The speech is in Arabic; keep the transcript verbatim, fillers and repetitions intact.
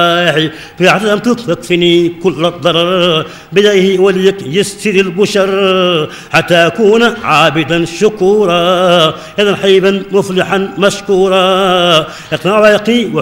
في عدم تكفني كل الضرر بديه وليك يسر البشر حتى أكون عابدا شكورا إذا حيبا مفلحا مشكورا اقنع ويقي